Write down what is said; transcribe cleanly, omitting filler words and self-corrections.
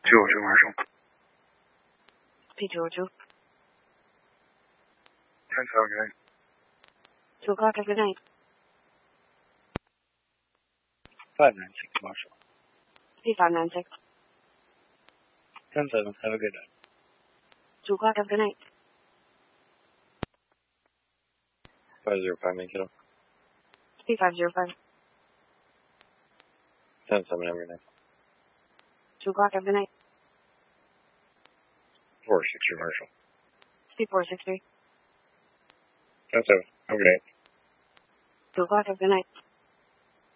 202 Marshall. P202. 10-7, good night. 2 o'clock, good night. 596 Marshall. P596. 10-7, have a good night. 2 o'clock, good night. 505, make it up. P505. 10-7, have a good night. 2 o'clock, good night. 463 Marshall. P463. 10-7, have a good night. 2 o'clock, good night.